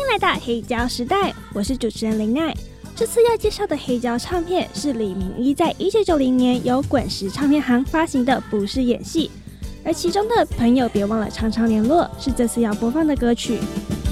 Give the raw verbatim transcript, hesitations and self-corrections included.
来到黑胶时代，我是主持人林奈。这次要介绍的黑胶唱片是李明一在一九九零年由滚石唱片行发行的《不是演戏》，而其中的朋友别忘了常常联络是这次要播放的歌曲。